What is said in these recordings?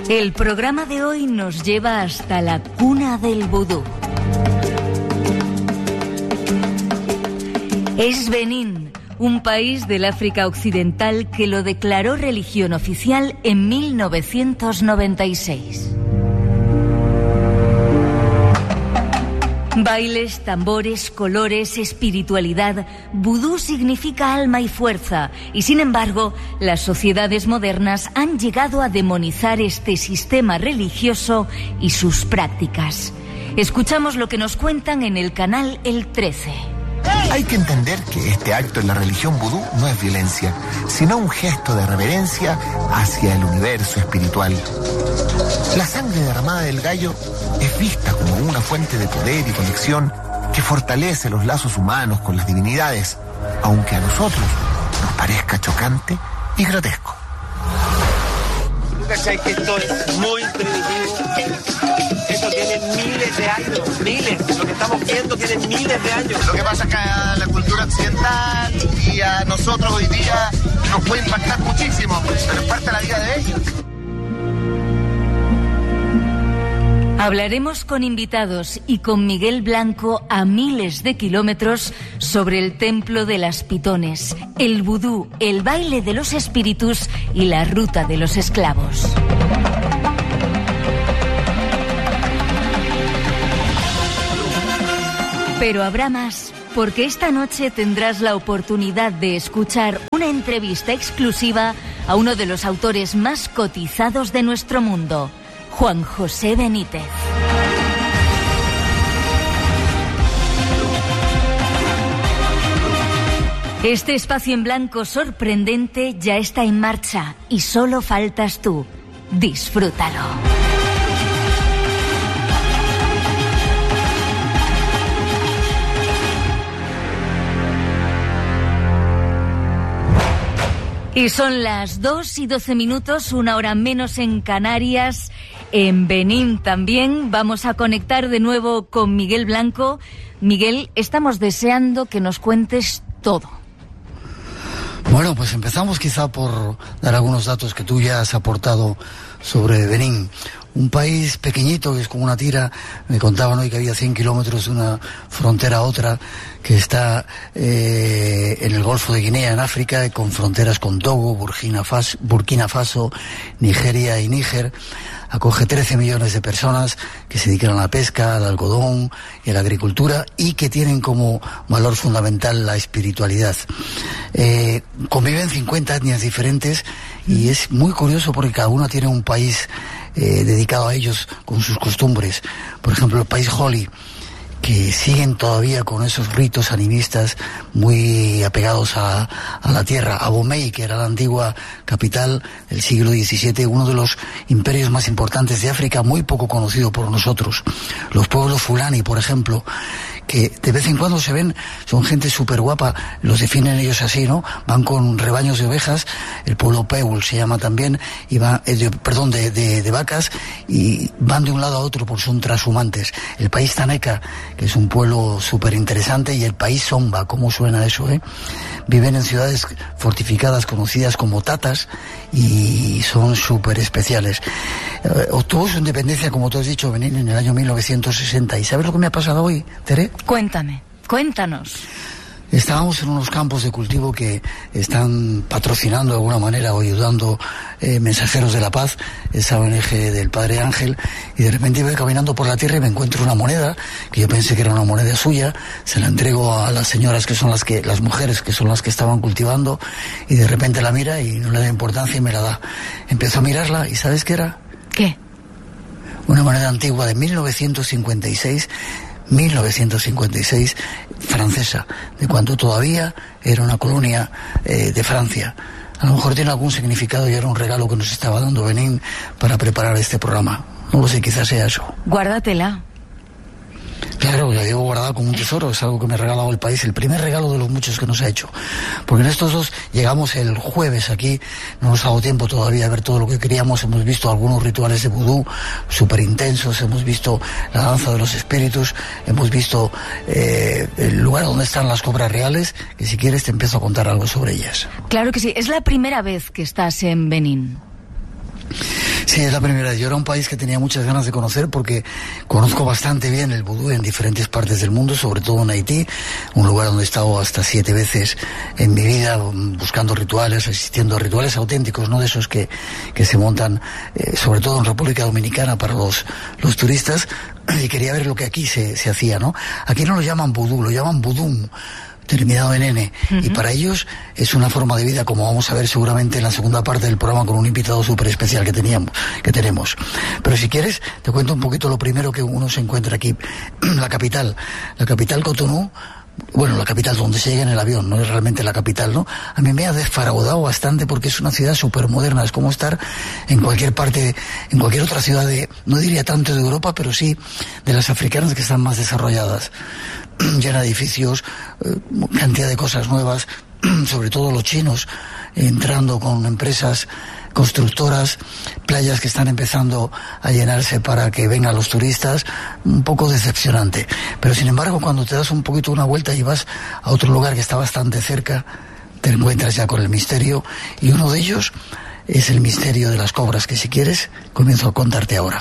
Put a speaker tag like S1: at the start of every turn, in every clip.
S1: El programa de hoy nos lleva hasta la cuna del vudú. Es Benín, un país del África Occidental que lo declaró religión oficial en 1996. Bailes, tambores, colores, espiritualidad. Vudú significa alma y fuerza, y sin embargo, las sociedades modernas han llegado a demonizar este sistema religioso y sus prácticas. Escuchamos lo que nos cuentan en el canal El 13.
S2: Hay que entender que este acto en la religión vudú no es violencia, sino un gesto de reverencia hacia el universo espiritual. La sangre derramada del gallo es vista como una fuente de poder y conexión que fortalece los lazos humanos con las divinidades, aunque a nosotros nos parezca chocante y grotesco.
S3: ¿Tú cachai que esto es muy primitivo? Esto tiene miles de años, miles. Lo que estamos viendo tiene miles de años.
S2: Lo que pasa es que a la cultura occidental y a nosotros hoy día nos puede impactar muchísimo, pero es parte de la vida de ellos.
S1: Hablaremos con invitados y con Miguel Blanco a miles de kilómetros sobre el templo de las pitones, el vudú, el baile de los espíritus y la ruta de los esclavos. Pero habrá más, porque esta noche tendrás la oportunidad de escuchar una entrevista exclusiva a uno de los autores más cotizados de nuestro mundo, Juan José Benítez. Este espacio en blanco sorprendente ya está en marcha y solo faltas tú. Disfrútalo. Y son las 2:12, 1 hora menos en Canarias. En Benín también vamos a conectar de nuevo con Miguel Blanco. Miguel, estamos deseando que nos cuentes todo.
S4: Bueno, pues empezamos quizá por dar algunos datos que tú ya has aportado sobre Benín. Un país pequeñito que es como una tira. Me contaban hoy que había 100 kilómetros de una frontera a otra, que está en el Golfo de Guinea, en África, con fronteras con Togo, Burkina Faso, Nigeria y Níger. Acoge 13 millones de personas que se dedican a la pesca, al algodón y a la agricultura, y que tienen como valor fundamental la espiritualidad. Conviven 50 etnias diferentes y es muy curioso porque cada una tiene un país dedicado a ellos con sus costumbres. Por ejemplo, el país Holi, que siguen todavía con esos ritos animistas muy apegados a la tierra. Abomey, que era la antigua capital del siglo XVII, uno de los imperios más importantes de África, muy poco conocido por nosotros. Los pueblos Fulani, por ejemplo, que de vez en cuando se ven, son gente súper guapa, los definen ellos así, ¿no? Van con rebaños de ovejas, el pueblo Peul se llama también, y va, de vacas, y van de un lado a otro porque son trashumantes. El país Taneca, que es un pueblo súper interesante, y el país Somba, ¿cómo suena eso, eh? Viven en ciudades fortificadas conocidas como tatas y son súper especiales. Obtuvo su independencia, como tú has dicho, Benín, en el año 1960. ¿Y sabes lo que me ha pasado hoy, Tere?
S1: Cuéntame, cuéntanos.
S4: Estábamos en unos campos de cultivo que están patrocinando de alguna manera o ayudando Mensajeros de la Paz, esa ONG del Padre Ángel, y de repente voy caminando por la tierra y me encuentro una moneda que yo pensé que era una moneda suya. Se la entrego a las señoras, que son las mujeres que son las que estaban cultivando, y de repente la mira y no le da importancia y me la da. Empiezo a mirarla y ¿sabes qué era?
S1: ¿Qué?
S4: Una moneda antigua de 1956, francesa, de cuando todavía era una colonia de Francia. A lo mejor tiene algún significado y era un regalo que nos estaba dando Benín para preparar este programa. No lo sé, quizás sea eso.
S1: Guárdatela.
S4: Claro, la llevo guardada como un tesoro, es algo que me ha regalado el país, el primer regalo de los muchos que nos ha hecho. Porque en estos dos llegamos el jueves aquí, no nos ha dado tiempo todavía a ver todo lo que queríamos, hemos visto algunos rituales de vudú súper intensos, hemos visto la danza de los espíritus, hemos visto el lugar donde están las cobras reales, que si quieres te empiezo a contar algo sobre ellas.
S1: Claro que sí, es la primera vez que estás en Benín.
S4: Sí, es la primera vez. Yo era un país que tenía muchas ganas de conocer porque conozco bastante bien el vudú en diferentes partes del mundo, sobre todo en Haití, un lugar donde he estado hasta 7 veces en mi vida buscando rituales, asistiendo a rituales auténticos, no de esos que se montan, sobre todo en República Dominicana para los turistas, y quería ver lo que aquí se hacía, ¿no? Aquí no lo llaman vudú, lo llaman vudum, terminado en N, y para ellos es una forma de vida, como vamos a ver seguramente en la segunda parte del programa con un invitado súper especial que tenemos. Pero si quieres, te cuento un poquito lo primero que uno se encuentra aquí. La capital Cotonú, bueno, la capital donde se llega en el avión, no es realmente la capital, ¿no? A mí me ha desfaraudado bastante porque es una ciudad súper moderna, es como estar en cualquier parte, en cualquier otra ciudad no diría tanto de Europa, pero sí de las africanas que están más desarrolladas. Llena de edificios, cantidad de cosas nuevas, sobre todo los chinos entrando con empresas constructoras, playas que están empezando a llenarse para que vengan los turistas, un poco decepcionante. Pero sin embargo, cuando te das un poquito una vuelta y vas a otro lugar que está bastante cerca, te encuentras ya con el misterio, y uno de ellos es el misterio de las cobras, que si quieres comienzo a contarte ahora.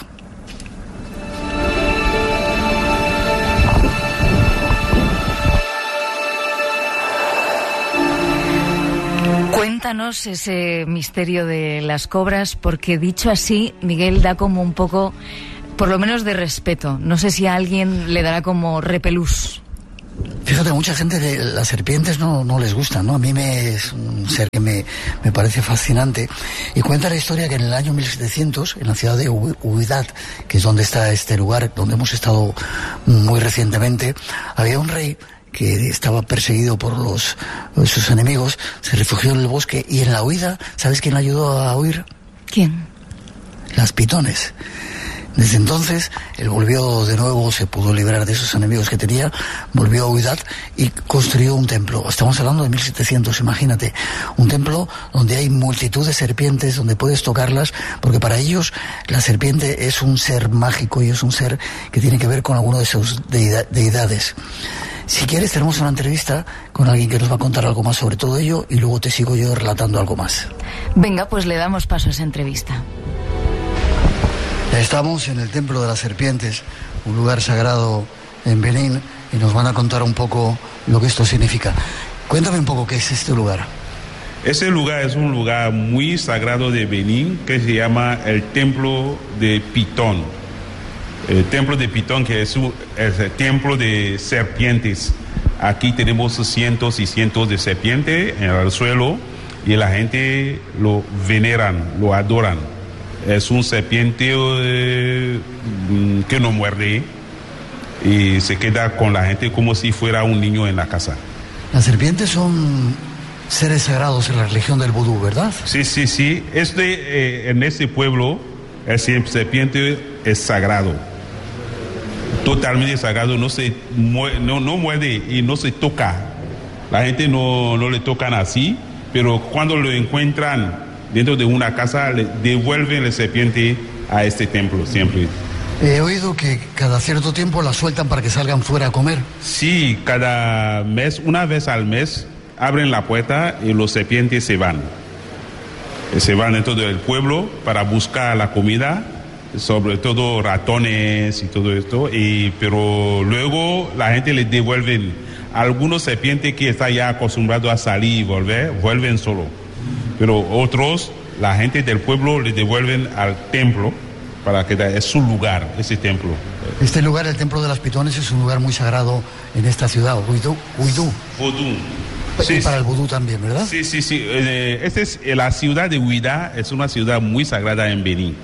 S1: Cuéntanos ese misterio de las cobras, porque dicho así, Miguel, da como un poco, por lo menos de respeto. No sé si a alguien le dará como repelús.
S4: Fíjate, mucha gente las serpientes no les gustan, ¿no? A mí es un ser que me parece fascinante. Y cuenta la historia que en el año 1700, en la ciudad de Huidad, que es donde está este lugar, donde hemos estado muy recientemente, había un rey que estaba perseguido por sus enemigos, se refugió en el bosque, y en la huida, ¿sabes quién le ayudó a huir?
S1: ¿Quién?
S4: Las pitones. Desde entonces, él volvió de nuevo, se pudo librar de esos enemigos que tenía, volvió a Huidad y construyó un templo. Estamos hablando de 1700, imagínate. Un templo donde hay multitud de serpientes, donde puedes tocarlas, porque para ellos la serpiente es un ser mágico y es un ser que tiene que ver con alguno de sus deidades. Si quieres, tenemos una entrevista con alguien que nos va a contar algo más sobre todo ello, y luego te sigo yo relatando algo más.
S1: Venga, pues le damos paso a esa entrevista.
S4: Estamos en el Templo de las Serpientes, un lugar sagrado en Benín, y nos van a contar un poco lo que esto significa. Cuéntame un poco qué es este lugar.
S5: Este lugar es un lugar muy sagrado de Benín que se llama el Templo de Pitón. El Templo de Pitón, que es el templo de serpientes. Aquí tenemos cientos y cientos de serpientes en el suelo y la gente lo veneran, lo adoran. Es un serpiente que no muerde y se queda con la gente como si fuera un niño en la casa.
S4: Las serpientes son seres sagrados en la religión del vudú, ¿verdad?
S5: Sí. En este pueblo el serpiente es sagrado. Totalmente sagrado, no muerde y no se toca. La gente no le tocan así, pero cuando lo encuentran dentro de una casa, le devuelven la serpiente a este templo siempre.
S4: He oído que cada cierto tiempo la sueltan para que salgan fuera a comer.
S5: Sí, cada mes, una vez al mes, abren la puerta y los serpientes se van. Se van dentro del pueblo para buscar la comida, sobre todo ratones y todo esto, pero luego la gente les devuelven. Algunos serpientes que están ya acostumbrados a salir y volver, vuelven solo. Pero otros, la gente del pueblo les devuelven al templo para que es su lugar, ese templo.
S4: Este lugar, el Templo de las Pitones, es un lugar muy sagrado en esta ciudad, Huidú.
S5: Vudú.
S4: Sí, para el vudú también, ¿verdad?
S5: Sí. Esta es la ciudad de Huidá, es una ciudad muy sagrada en Benín.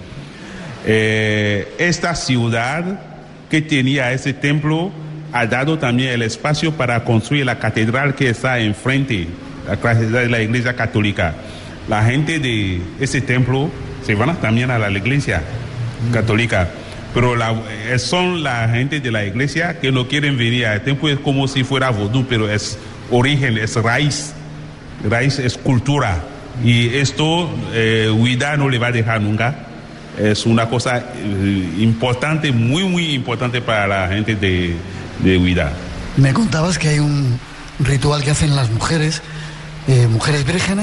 S5: Esta ciudad que tenía ese templo ha dado también el espacio para construir la catedral que está enfrente, la catedral de la Iglesia Católica. La gente de ese templo se van también a la Iglesia Católica, pero son la gente de la Iglesia que no quieren venir al templo. Es como si fuera vodú, pero es origen, es raíz es cultura, y esto Huidá no le va a dejar nunca. Es una cosa importante, muy importante para la gente de Huidá.
S4: Me contabas que hay un ritual que hacen las mujeres vírgenes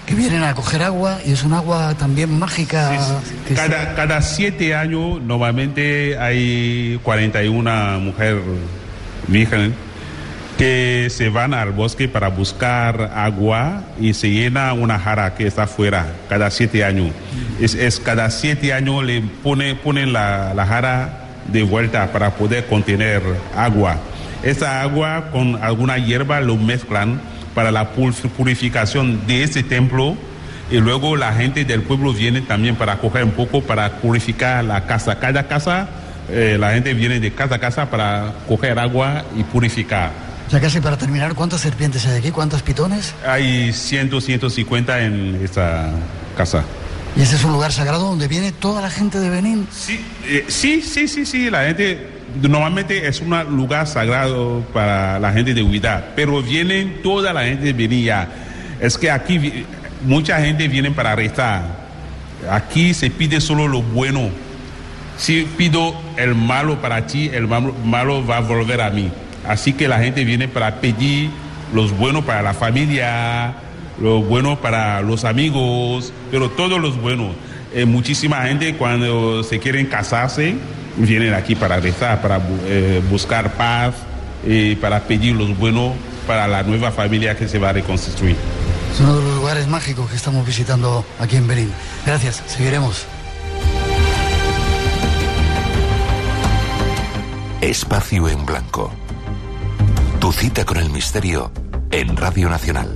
S4: que vienen a coger agua, y es un agua también mágica.
S5: Sí. Cada 7 años normalmente hay 41 mujeres vírgenes que se van al bosque para buscar agua y se llena una jarra que está afuera cada 7 años. Es cada 7 años le ponen la jarra de vuelta para poder contener agua. Esa agua con alguna hierba lo mezclan para la purificación de ese templo, y luego la gente del pueblo viene también para coger un poco para purificar la casa. Cada casa, la gente viene de casa a casa para coger agua y purificar.
S4: O sea, casi para terminar, ¿cuántas serpientes hay aquí? ¿Cuántos pitones?
S5: Hay 150 en esta casa.
S4: ¿Y ese es un lugar sagrado donde viene toda la gente de Benín?
S5: Sí, la gente... Normalmente es un lugar sagrado para la gente de Huida, pero vienen toda la gente de Benín ya. Es que aquí mucha gente viene para rezar. Aquí se pide solo lo bueno. Si pido el malo para ti, el malo va a volver a mí. Así que la gente viene para pedir los buenos para la familia, lo bueno para los amigos, pero todos los buenos. Muchísima gente cuando se quieren casarse vienen aquí para rezar, para buscar paz, para pedir los buenos para la nueva familia que se va a reconstruir.
S4: Es uno de los lugares mágicos que estamos visitando aquí en Benín. Gracias, seguiremos.
S6: Espacio en Blanco. Tu cita con el misterio en Radio Nacional.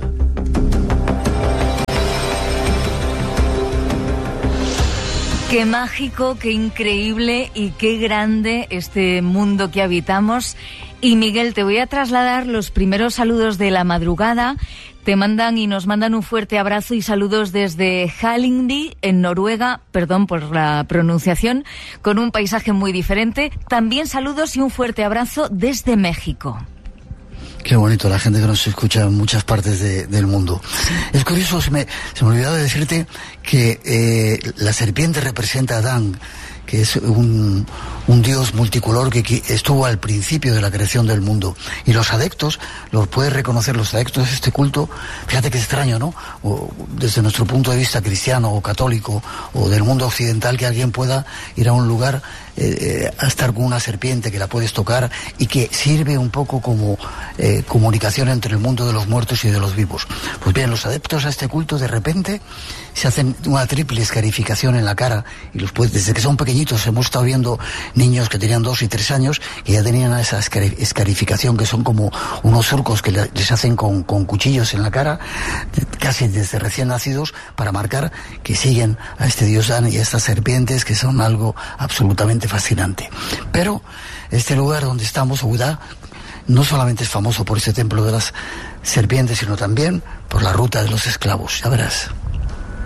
S1: Qué mágico, qué increíble y qué grande este mundo que habitamos. Y Miguel, te voy a trasladar los primeros saludos de la madrugada. Te mandan y nos mandan un fuerte abrazo y saludos desde Hallingby, en Noruega, perdón por la pronunciación, con un paisaje muy diferente. También saludos y un fuerte abrazo desde México.
S4: Qué bonito, la gente que nos escucha en muchas partes del mundo. Es curioso, se me olvidaba de decirte que la serpiente representa a Adán, que es un dios multicolor que estuvo al principio de la creación del mundo. Y los adeptos, los puedes reconocer, los adeptos de este culto, fíjate que extraño, ¿no? O desde nuestro punto de vista cristiano o católico o del mundo occidental, que alguien pueda ir a un lugar a estar con una serpiente que la puedes tocar y que sirve un poco como comunicación entre el mundo de los muertos y de los vivos. Pues bien, los adeptos a este culto de repente se hacen una triple escarificación en la cara y desde que son pequeñitos hemos estado viendo niños que tenían 2 y 3 años que ya tenían esa escarificación, que son como unos surcos que les hacen con cuchillos en la cara, casi desde recién nacidos, para marcar que siguen a este dios Dan y a estas serpientes, que son algo absolutamente fascinante. Pero este lugar donde estamos, Ouidah, no solamente es famoso por ese templo de las serpientes, sino también por la ruta de los esclavos. Ya verás.